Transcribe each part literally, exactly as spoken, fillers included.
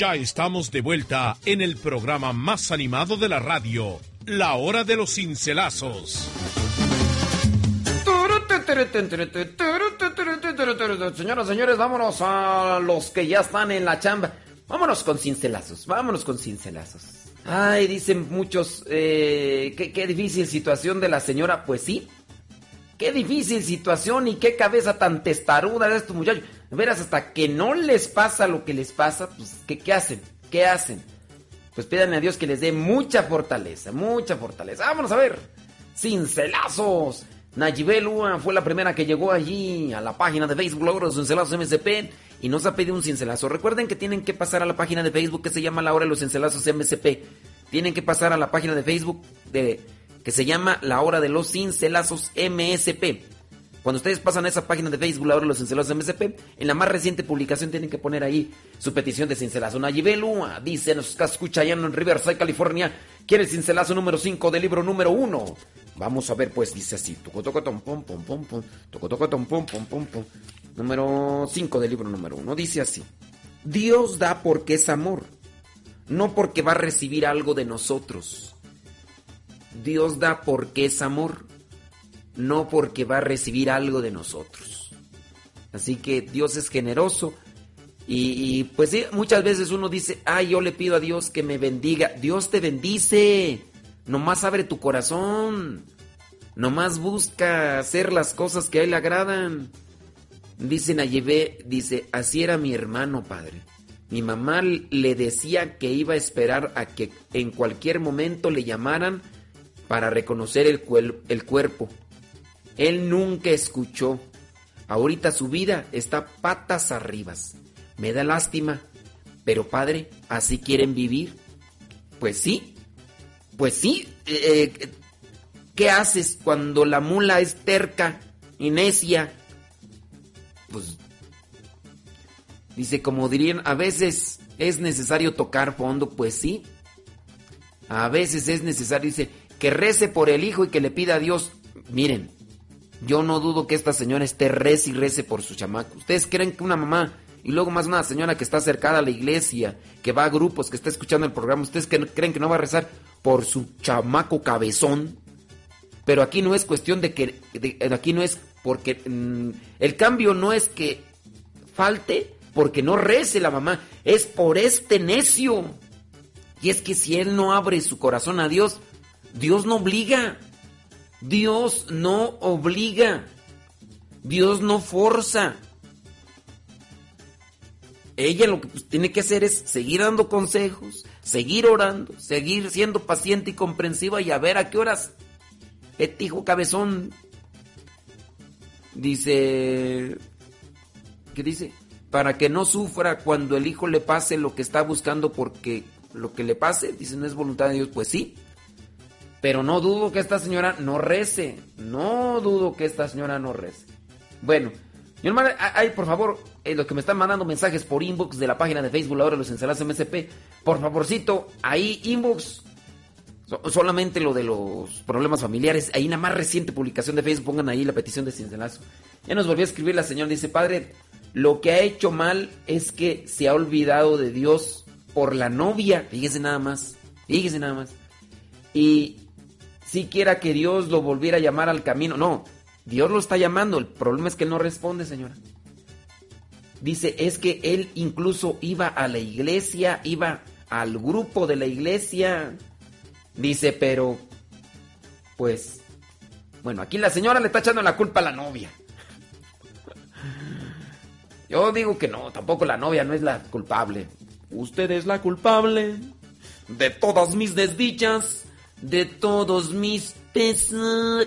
Ya estamos de vuelta en el programa más animado de la radio, La Hora de los Cincelazos. Señoras, señores, vámonos a los que ya están en la chamba. Vámonos con cincelazos, vámonos con cincelazos. Ay, dicen muchos, eh, qué, qué difícil situación de la señora. Pues sí, qué difícil situación y qué cabeza tan testaruda de estos muchachos. Verás, hasta que no les pasa lo que les pasa, pues, ¿qué, qué hacen? ¿Qué hacen? Pues pídanle a Dios que les dé mucha fortaleza, mucha fortaleza. Vámonos a ver, cincelazos. Nayibel Ua fue la primera que llegó allí a la página de Facebook, La Hora de los Cincelazos M S P, y nos ha pedido un cincelazo. Recuerden que tienen que pasar a la página de Facebook que se llama La Hora de los Cincelazos M S P. Tienen que pasar a la página de Facebook de, que se llama La Hora de los Cincelazos M S P. Cuando ustedes pasan a esa página de Facebook, La Hora de los Cincelazos M S P, en la más reciente publicación tienen que poner ahí su petición de cincelazo. Nayibel Ua dice, nos escucha allá en Riverside, California, quiere el cincelazo número cinco del libro número uno. Vamos a ver, pues, dice así. Número cinco del libro número uno. Dice así. Dios da porque es amor, no porque va a recibir algo de nosotros. Dios da porque es amor, no porque va a recibir algo de nosotros. Así que Dios es generoso. Y, y pues sí, muchas veces uno dice, ay, yo le pido a Dios que me bendiga. Dios te bendice. Nomás abre tu corazón. Nomás busca hacer las cosas que a Él le agradan. Dice Nayibé, dice, así era mi hermano, padre. Mi mamá le decía que iba a esperar a que en cualquier momento le llamaran para reconocer el, cuel- el cuerpo. Él nunca escuchó. Ahorita su vida está patas arriba. Me da lástima. Pero padre, ¿así quieren vivir? Pues sí. Pues sí, eh, ¿qué haces cuando la mula es terca y necia? Pues, dice, como dirían, a veces es necesario tocar fondo, pues sí. A veces es necesario, dice, que rece por el hijo y que le pida a Dios. Miren, yo no dudo que esta señora esté rece y rece por su chamaco. ¿Ustedes creen que una mamá y luego más una señora que está acercada a la iglesia, que va a grupos, que está escuchando el programa, ustedes creen que no va a rezar por su chamaco cabezón? Pero aquí no es cuestión de que, de, aquí no es porque, mmm, el cambio no es que falte porque no rece la mamá, es por este necio. Y es que si él no abre su corazón a Dios, Dios no obliga, Dios no obliga, Dios no forza. Ella lo que pues, tiene que hacer es seguir dando consejos, seguir orando, seguir siendo paciente y comprensiva y a ver a qué horas este hijo cabezón dice, ¿qué dice? Para que no sufra cuando el hijo le pase lo que está buscando, porque lo que le pase, dice, no es voluntad de Dios. Pues sí, pero no dudo que esta señora no rece, no dudo que esta señora no rece. Bueno, mi hermana, ay, por favor, eh, los que me están mandando mensajes por inbox de la página de Facebook, La Hora de los Cincelazos M S P, por favorcito, ahí inbox, so, solamente lo de los problemas familiares, ahí en la más reciente publicación de Facebook, pongan ahí la petición de cincelazo. Ya nos volvió a escribir la señora, dice, padre, lo que ha hecho mal es que se ha olvidado de Dios por la novia, fíjese nada más, fíjese nada más, y si quiera que Dios lo volviera a llamar al camino, no, Dios lo está llamando, el problema es que él no responde, señora. Dice, es que él incluso iba a la iglesia, iba al grupo de la iglesia. Dice, pero, pues, bueno, aquí la señora le está echando la culpa a la novia. Yo digo que no, tampoco la novia no es la culpable. Usted es la culpable de todas mis desdichas, de todos mis pesares.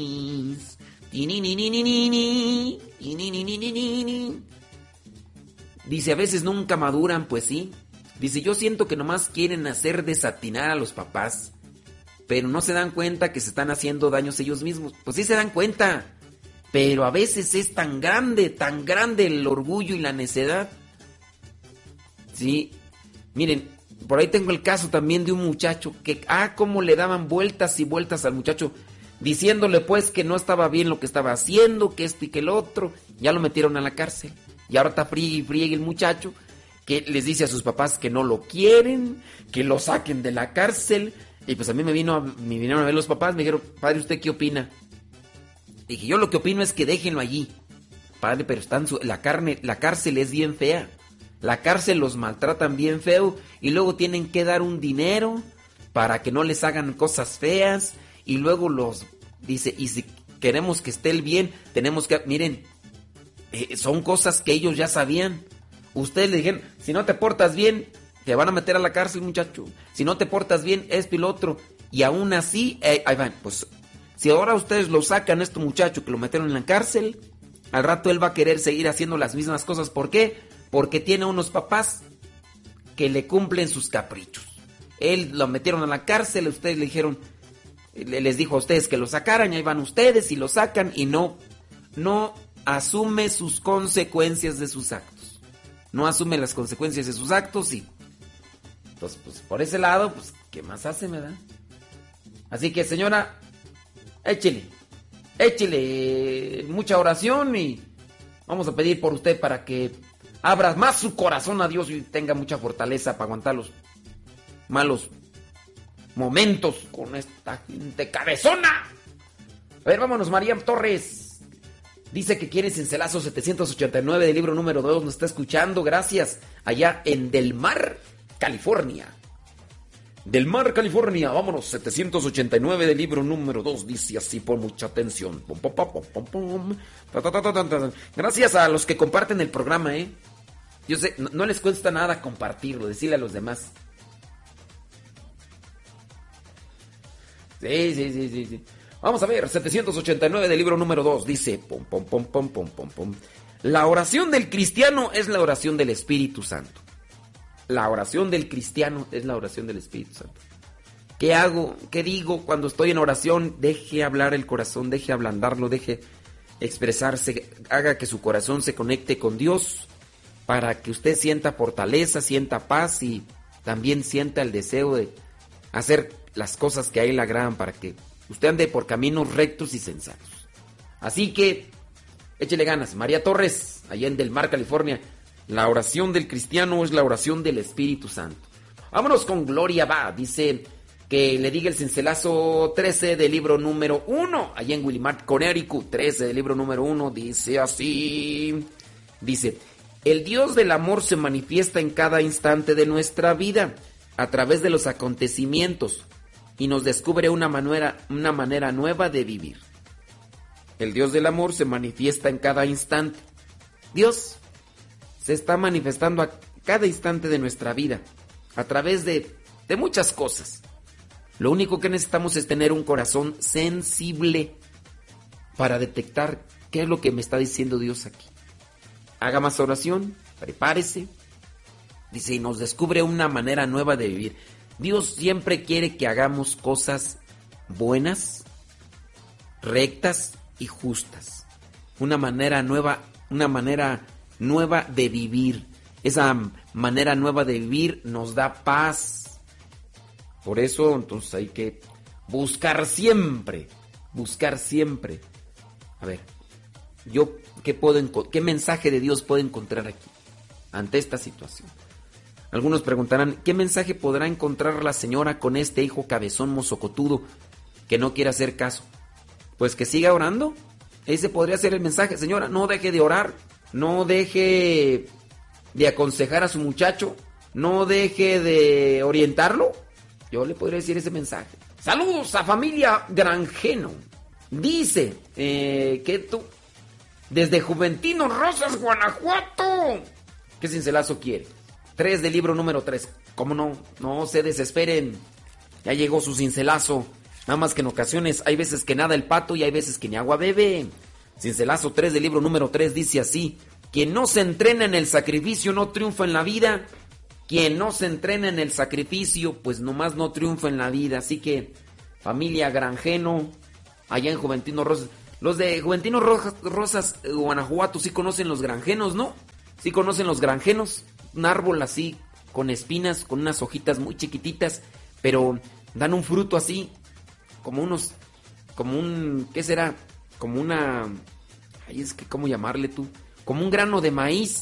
Dice, a veces nunca maduran, pues sí. Dice, yo siento que nomás quieren hacer desatinar a los papás, pero no se dan cuenta que se están haciendo daños ellos mismos. Pues sí se dan cuenta, pero a veces es tan grande, tan grande el orgullo y la necedad. Sí, miren, por ahí tengo el caso también de un muchacho que, ah, cómo le daban vueltas y vueltas al muchacho, diciéndole pues que no estaba bien lo que estaba haciendo, que esto y que el otro. Ya lo metieron a la cárcel y ahora está friegue y friegue el muchacho. que les dice a sus papás que no lo quieren, que lo saquen de la cárcel. Y pues a mí me vino a, me vinieron a ver los papás, me dijeron, padre, ¿usted qué opina? Y dije, yo lo que opino es que déjenlo allí. Padre, pero están su, la carne, la cárcel es bien fea. La cárcel los maltratan bien feo y luego tienen que dar un dinero para que no les hagan cosas feas y luego los dice, y si queremos que esté el bien, tenemos que, miren, eh, son cosas que ellos ya sabían. Ustedes le dijeron, si no te portas bien, te van a meter a la cárcel, muchacho. Si no te portas bien, esto y lo otro. Y aún así, eh, ahí van, pues, si ahora ustedes lo sacan a este muchacho que lo metieron en la cárcel, al rato él va a querer seguir haciendo las mismas cosas. ¿Por qué? Porque tiene unos papás que le cumplen sus caprichos. Él lo metieron a la cárcel, ustedes le dijeron, les dijo a ustedes que lo sacaran, y ahí van ustedes y lo sacan y no, no asume sus consecuencias de sus actos. No asume las consecuencias de sus actos y entonces, pues por ese lado, pues, ¿qué más hace, verdad? Así que, señora, échele, échele mucha oración y vamos a pedir por usted para que abra más su corazón a Dios y tenga mucha fortaleza para aguantar los malos momentos con esta gente cabezona. A ver, vámonos, María Torres. Dice que quiere Cincelazo setecientos ochenta y nueve del libro número dos. Nos está escuchando, gracias. Allá en Del Mar, California. Del Mar, California. Vámonos, setecientos ochenta y nueve del libro número dos. Dice así, pon mucha atención. Pom, pom, pom, pom, pom. Ta, ta, ta, ta, ta, ta. Gracias a los que comparten el programa, ¿eh? Yo sé, no, no les cuesta nada compartirlo, decirle a los demás. Sí, sí, sí, sí, sí. Vamos a ver, setecientos ochenta y nueve del libro número dos. Dice, pom, pom, pom, pom, pom, pom, pom. La oración del cristiano es la oración del Espíritu Santo. La oración del cristiano es la oración del Espíritu Santo. ¿Qué hago? ¿Qué digo cuando estoy en oración? Deje hablar el corazón, deje ablandarlo, deje expresarse, haga que su corazón se conecte con Dios para que usted sienta fortaleza, sienta paz y también sienta el deseo de hacer las cosas que a Él le agradan para que usted ande por caminos rectos y sensatos. Así que échele ganas. María Torres, allá en Del Mar, California. La oración del cristiano es la oración del Espíritu Santo. Vámonos con Gloria Va. Dice que le diga el cincelazo trece del libro número uno. Allá en Willamette, Connecticut. trece del libro número uno. Dice así. Dice, el Dios del amor se manifiesta en cada instante de nuestra vida a través de los acontecimientos y nos descubre una manera, una manera nueva de vivir. El Dios del amor se manifiesta en cada instante. Dios se está manifestando a cada instante de nuestra vida, a través de, de muchas cosas. Lo único que necesitamos es tener un corazón sensible para detectar qué es lo que me está diciendo Dios aquí. Haga más oración, prepárese. Dice, y nos descubre una manera nueva de vivir. Dios siempre quiere que hagamos cosas buenas, rectas y justas. Una manera nueva, una manera nueva de vivir. Esa manera nueva de vivir nos da paz. Por eso, entonces hay que buscar siempre, buscar siempre. A ver, yo qué puedo, qué mensaje de Dios puedo encontrar aquí ante esta situación. Algunos preguntarán, ¿qué mensaje podrá encontrar la señora con este hijo cabezón mozocotudo que no quiere hacer caso? Pues que siga orando. Ese podría ser el mensaje. Señora, no deje de orar. No deje de aconsejar a su muchacho. No deje de orientarlo. Yo le podría decir ese mensaje. Saludos a familia Granjeno. Dice eh, que tú, desde Juventino Rosas, Guanajuato. ¿Qué cincelazo quiere? tres del libro número tres. ¿Cómo no? No se desesperen. Ya llegó su cincelazo. Nada más que en ocasiones hay veces que nada el pato y hay veces que ni agua bebe. Cincelazo tres del libro número tres dice así. Quien no se entrena en el sacrificio no triunfa en la vida. Quien no se entrena en el sacrificio pues nomás no triunfa en la vida. Así que familia Granjeno, allá en Juventino Rosas. Los de Juventino Rosas, Rosas Guanajuato sí conocen los granjenos, ¿no? Sí conocen los granjenos. Un árbol así, con espinas, con unas hojitas muy chiquititas, pero dan un fruto así, como unos, como un, ¿qué será? Como una, ay, es que, ¿cómo llamarle tú? Como un grano de maíz,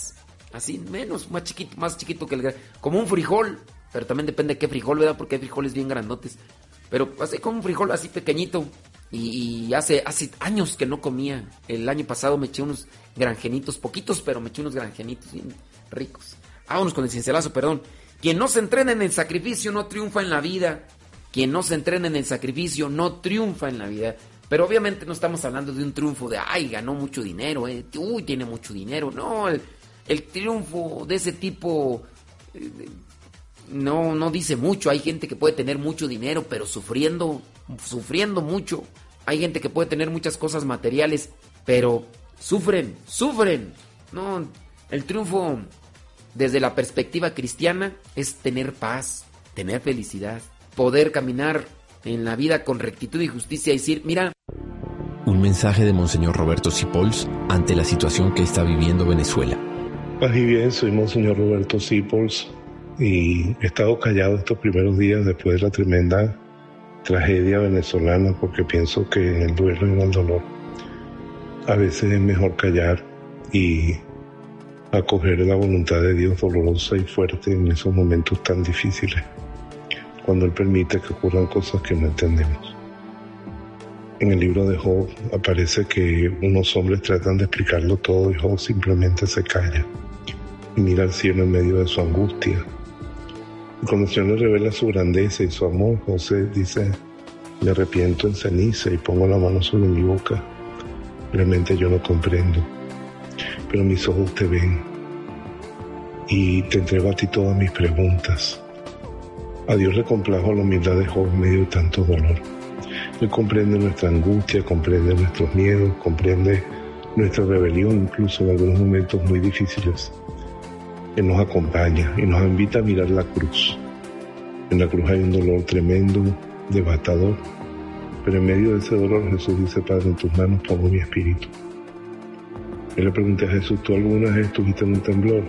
Así, menos, más chiquito, más chiquito que el... Como un frijol, pero también depende de qué frijol, ¿verdad? Porque hay frijoles bien grandotes. Pero así como un frijol así pequeñito. Y, y hace, hace años que no comía. El año pasado me eché unos granjenitos, poquitos, pero me eché unos granjenitos bien ricos. Vámonos con el cincelazo, perdón. Quien no se entrena en el sacrificio no triunfa en la vida. Quien no se entrena en el sacrificio no triunfa en la vida. Pero obviamente no estamos hablando de un triunfo de, ay, ganó mucho dinero, eh. Uy, tiene mucho dinero. No, el, el triunfo de ese tipo eh, no, no dice mucho. Hay gente que puede tener mucho dinero, pero sufriendo, sufriendo mucho. Hay gente que puede tener muchas cosas materiales, pero sufren, sufren. No, el triunfo desde la perspectiva cristiana es tener paz, tener felicidad, poder caminar en la vida con rectitud y justicia y decir, mira... Un mensaje de Monseñor Roberto Sipols ante la situación que está viviendo Venezuela. Paz y bien, soy Monseñor Roberto Sipols y he estado callado estos primeros días después de la tremenda tragedia venezolana porque pienso que en el duelo y en el dolor a veces es mejor callar y acoger la voluntad de Dios dolorosa y fuerte en esos momentos tan difíciles, cuando Él permite que ocurran cosas que no entendemos. En el libro de Job aparece que unos hombres tratan de explicarlo todo y Job simplemente se calla y mira al cielo en medio de su angustia. Y cuando el Señor le revela su grandeza y su amor, José dice, me arrepiento en ceniza y pongo la mano sobre mi boca. Realmente yo no comprendo, pero mis ojos te ven y te entrego a ti todas mis preguntas. A Dios le complajo la humildad de Job en medio de tanto dolor. Él comprende nuestra angustia, comprende nuestros miedos, comprende nuestra rebelión, incluso en algunos momentos muy difíciles. Él nos acompaña y nos invita a mirar la cruz. En la cruz hay un dolor tremendo, devastador, pero en medio de ese dolor Jesús dice, Padre, en tus manos pongo mi espíritu. Yo le pregunté a Jesús, ¿tú alguna vez estuviste en un temblor?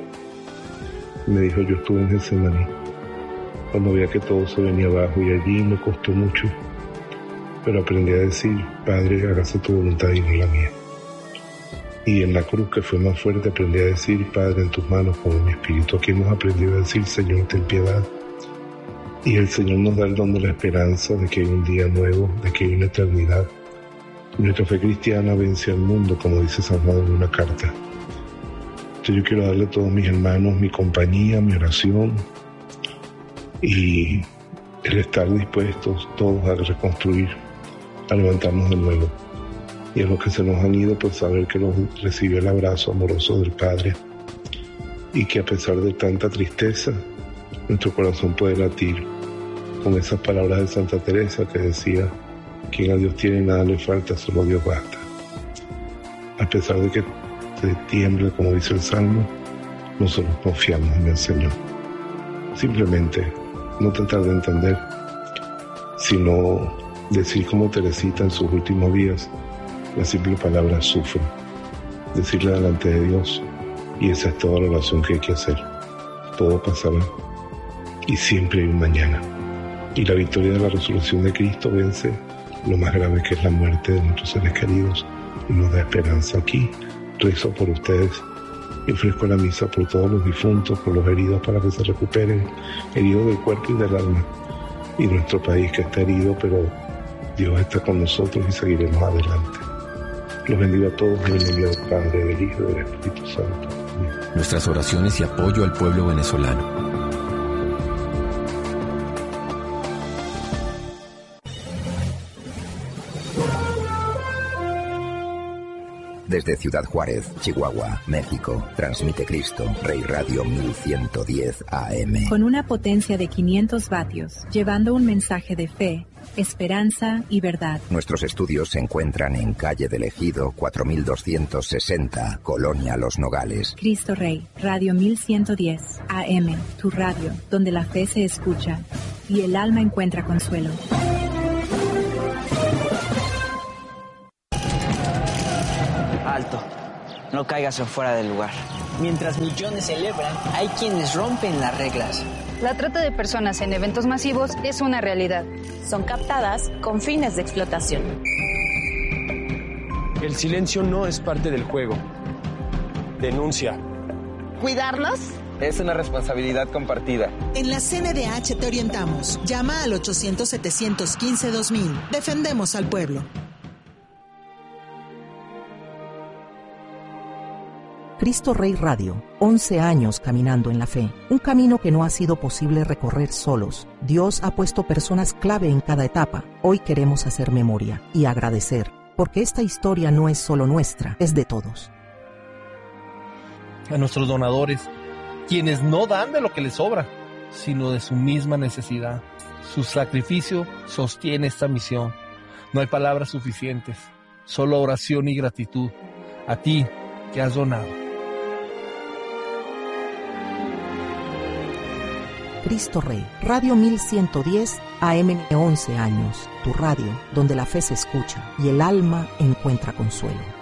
Y me dijo, yo estuve en Getsemaní, cuando veía que todo se venía abajo y allí me costó mucho, pero aprendí a decir, Padre, hágase tu voluntad y no la mía. Y en la cruz, que fue más fuerte, aprendí a decir, Padre, en tus manos pongo mi espíritu. Aquí hemos aprendido a decir, Señor, ten piedad. Y el Señor nos da el don de la esperanza de que hay un día nuevo, de que hay una eternidad. Nuestra fe cristiana vence al mundo, como dice San Juan en una carta. Entonces yo quiero darle a todos mis hermanos mi compañía, mi oración y el estar dispuestos todos a reconstruir, a levantarnos de nuevo. Y a los que se nos han ido, pues saber que los recibe el abrazo amoroso del Padre y que a pesar de tanta tristeza, nuestro corazón puede latir con esas palabras de Santa Teresa que decía, quien a Dios tiene nada le falta, solo Dios basta. A pesar de que se tiemble, como dice el Salmo, nosotros confiamos en el Señor. Simplemente no tratar de entender, sino decir como Teresita en sus últimos días, la simple palabra sufro, decirle delante de Dios, y esa es toda la oración que hay que hacer. Todo pasará y siempre hay un mañana. Y la victoria de la resurrección de Cristo vence lo más grave, que es la muerte de nuestros seres queridos, y nos da esperanza. Aquí rezo por ustedes y ofrezco la misa por todos los difuntos, por los heridos para que se recuperen, heridos del cuerpo y del alma, y nuestro país que está herido, pero Dios está con nosotros y seguiremos adelante. Los bendigo a todos en el nombre del Padre, del Hijo y del Espíritu Santo. Amén. Nuestras oraciones y apoyo al pueblo venezolano. Desde Ciudad Juárez, Chihuahua, México, transmite Cristo, Rey Radio mil ciento diez A M. Con una potencia de quinientos vatios, llevando un mensaje de fe, esperanza y verdad. Nuestros estudios se encuentran en calle del Ejido cuatro mil doscientos sesenta, Colonia Los Nogales. Cristo Rey, Radio mil ciento diez A M, tu radio, donde la fe se escucha y el alma encuentra consuelo. Alto, no caigas en fuera del lugar. Mientras millones celebran, hay quienes rompen las reglas. La trata de personas en eventos masivos es una realidad. Son captadas con fines de explotación. El silencio no es parte del juego. Denuncia. ¿Cuidarnos? Es una responsabilidad compartida. En la C N D H te orientamos. Llama al ochocientos, setecientos quince, dos mil. Defendemos al pueblo. Cristo Rey Radio, once años caminando en la fe, un camino que no ha sido posible recorrer solos. Dios ha puesto personas clave en cada etapa. Hoy queremos hacer memoria y agradecer, porque esta historia no es solo nuestra, es de todos. A nuestros donadores, quienes no dan de lo que les sobra, sino de su misma necesidad. Su sacrificio sostiene esta misión. No hay palabras suficientes, solo oración y gratitud. A ti que has donado. Cristo Rey, Radio mil ciento diez, A M, once años, tu radio, donde la fe se escucha y el alma encuentra consuelo.